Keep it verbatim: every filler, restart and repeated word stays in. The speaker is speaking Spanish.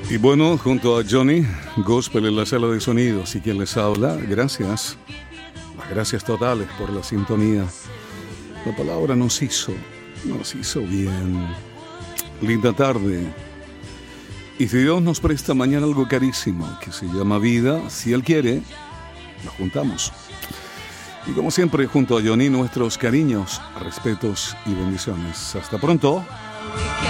Y bueno, junto a Johnny, Gospel en la sala de sonidos y quien les habla, gracias, gracias totales por la sintonía. La palabra nos hizo, nos hizo bien. Linda tarde. Y si Dios nos presta mañana algo carísimo que se llama vida, si Él quiere, nos juntamos. Y como siempre, junto a Johnny, nuestros cariños, respetos y bendiciones. Hasta pronto.